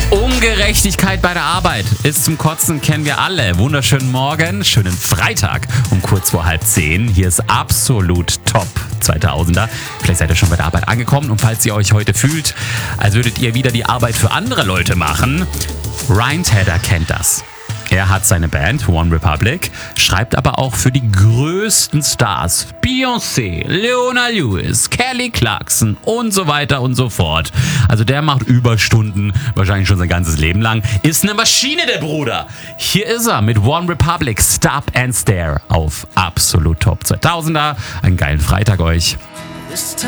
Ungerechtigkeit bei der Arbeit ist zum Kotzen, kennen wir alle. Wunderschönen Morgen, schönen Freitag um kurz vor 9:30. Hier ist Absolut Top 2000er. Vielleicht seid ihr schon bei der Arbeit angekommen und falls ihr euch heute fühlt, als würdet ihr wieder die Arbeit für andere Leute machen, Ryan Tedder kennt das. Er hat seine Band One Republic, schreibt aber auch für die größten Stars, Beyoncé, Leona Lewis, Kelly Clarkson und so weiter und so fort. Also der macht Überstunden, wahrscheinlich schon sein ganzes Leben lang. Ist eine Maschine, der Bruder. Hier ist er mit One Republic, Stop and Stare auf Absolut Top 2000er. Einen geilen Freitag euch.